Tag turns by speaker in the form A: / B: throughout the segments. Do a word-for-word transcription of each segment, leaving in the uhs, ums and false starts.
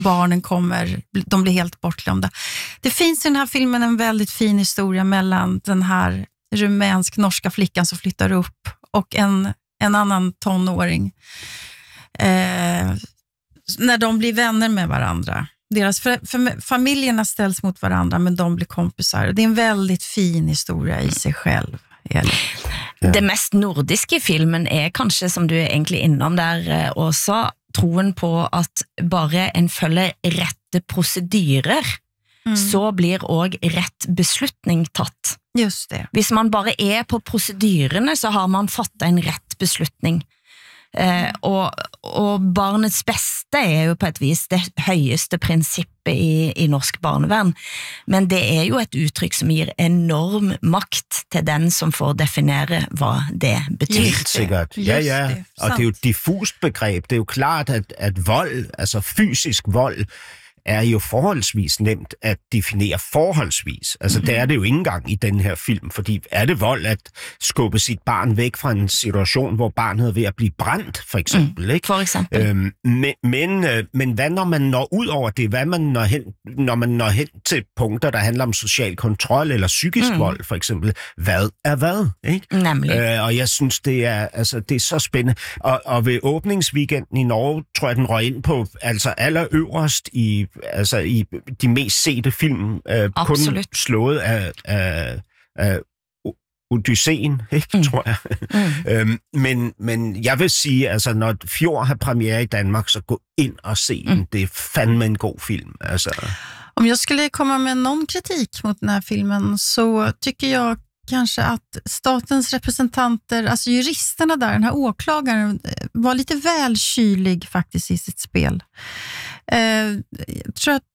A: barnen kommer, de blir helt bortglömda. Det finns i den här filmen en väldigt fin historia mellan den här rumänsk-norska flickan som flyttar upp och en, en annan tonåring. Eh, när de blir vänner med varandra. Deras för, för, familjerna ställs mot varandra, men de blir kompisar. Det är en väldigt fin historia i sig själv. Ja.
B: Det mest nordiske i filmen er kanskje, som du er egentlig innom der også, troen på at bare en følger rette procedurer, mm. så blir også rett beslutning tatt.
A: Just det.
B: Hvis man bare er på procedurerne, så har man fattet en rett beslutning. Eh, og, og barnets beste er jo på et vis det høyeste prinsippet i, i norsk barnevern, men det er jo et uttrykk som gir enorm makt til den som får definere hvad det betyder.
C: Helt sikkert, ja ja, og det er jo et diffust begreb. Det er jo klart, at, at vold, altså fysisk vold, er jo forholdsvis nemt at definere forholdsvis. Altså, mm-hmm. det er det jo ikke engang i den her film, fordi er det vold at skubbe sit barn væk fra en situation, hvor barnet er ved at blive brændt, for eksempel,
B: mm,
C: ikke?
B: For eksempel.
C: Øhm, men, men, øh, men hvad når man når ud over det? Hvad man når hen, når man når hen til punkter, der handler om social kontrol eller psykisk mm. vold, for eksempel? Hvad er hvad, ikke?
B: Nemlig.
C: Øh, og jeg synes, det er, altså, det er så spændende. Og, og ved åbningsweekenden i Norge, tror jeg, den røg ind på altså allerøverst i altså i de mest sete film, øh, kun slået af, af, af Odysseen, ikke, mm. tror jeg. Mm. øhm, men, men jeg vil sige, altså når Fjord har premiere i Danmark, så gå ind og se mm. den. Det er fandme en god film. Altså.
A: Om jag skulle komma med någon kritik mot den här filmen, så tycker jag kanske att statens representanter, alltså juristerna där, den här åklagaren, var lite väl kylig faktiskt i sitt spel. Eh, jag tror att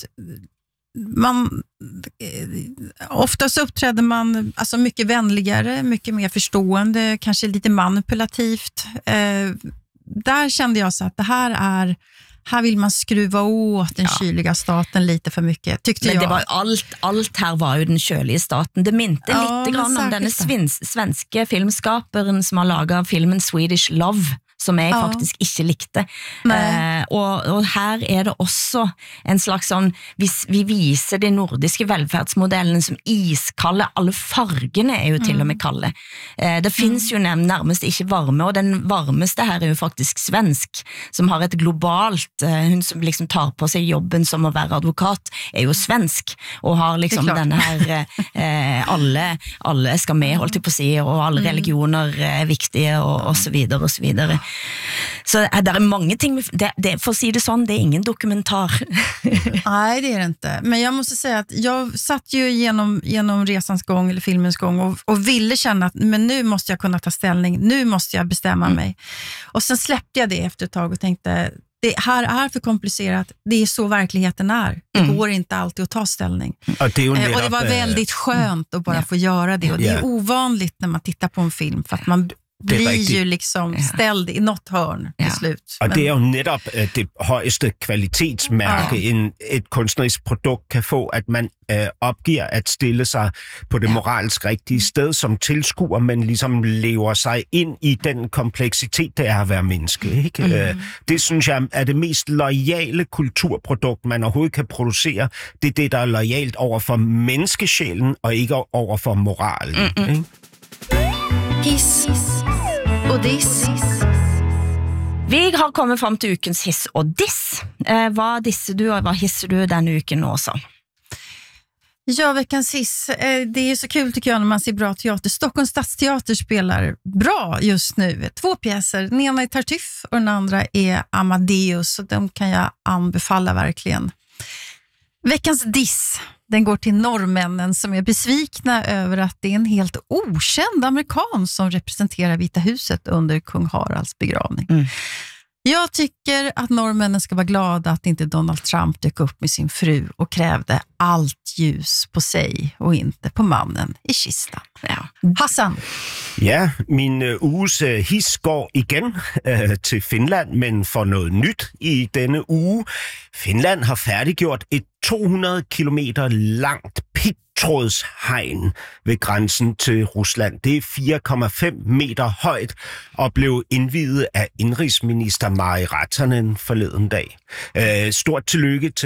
A: man eh, oftast uppträder man alltså mycket vänligare, mycket mer förstående, kanske lite manipulativt. Eh, där kände jag så att det här är här vill man skruva åt den ja. kyliga staten lite för mycket, tyckte
B: men
A: jag.
B: Men det var allt, allt här var ju den kyliga staten. Det minte
A: ja,
B: lite grann om denne svins, svenske filmskaperen som har laget filmen Swedish Love, som jeg ja. faktisk ikke likte. Eh, og, og her er det også en slags sånn, hvis vi viser de nordiske velferdsmodellene som iskalde, alle fargene er jo til og med kalde. Eh, det finns jo nærmest ikke varme, og den varmeste her er jo faktisk svensk, som har et globalt, eh, hun som liksom tar på seg jobben som å være advokat, er jo svensk, og har liksom denne her, eh, alle, alle skal med, holdt jeg på å si, og alle religioner er viktige, og, og så videre, og så videre. Så det är många ting, det, det, för att säga det sån, det är ingen dokumentar.
A: Nej, det är det inte. Men jag måste säga att jag satt ju genom, genom resans gång eller filmens gång och, och ville känna att men nu måste jag kunna ta ställning, nu måste jag bestämma mm. mig. Och sen släppte jag det efter ett tag och tänkte, det här är för komplicerat, det är så verkligheten är. Det mm. går inte alltid att ta ställning.
C: Och det,
A: eh, och det var väldigt skönt att bara få göra det. Och det är ovanligt när man tittar på en film, för att man blir ju liksom ställd i något hörn til ja. slut.
C: Og Men... det er jo netop uh, det højeste kvalitetsmærke, ja. en, et kunstnerisk produkt kan få, at man uh, opgiver at stille sig på det ja. moralsk rigtige sted som tilskuer, men ligesom lever sig ind i den kompleksitet, det er at være menneske. Ikke? Mm. Uh, det synes jeg er det mest loyale kulturprodukt, man overhovedet kan producere. Det er det, der er loyalt over for menneskesjælen, og ikke over for moralen. Mm-hmm. Ikke?
B: Hiss og diss. Vi har kommet frem til ukens hiss og diss. Eh, vad disser du og vad hisser du denne uken også?
A: Ja, veckans hiss. Eh, det är så kul tycker jag när man ser bra teater. Stockholms stadsteater spelar bra just nu. Två pjäser. Den ena är Tartuffe och den andra är Amadeus. Så de kan jag anbefalla verkligen. Veckans diss, den går till norrmännen som är besvikna över att det är en helt okänd amerikan som representerar Vita huset under kung Haralds begravning. Mm. Jag tycker att norrmännen ska vara glada att inte Donald Trump dök upp med sin fru och krävde allt ljus på sig och inte på mannen i kistan. Ja. Hassan?
C: Ja, min uh, uges uh, his går igen uh, til Finland, men for noget nyt i denne uge. Finland har færdiggjort et to hundrede kilometer langt pigtrådshegn ved grænsen til Rusland. Det er fire komma fem meter højt og blev indviet af indrigsminister Mari Rantanen forleden dag. Stort tillykke til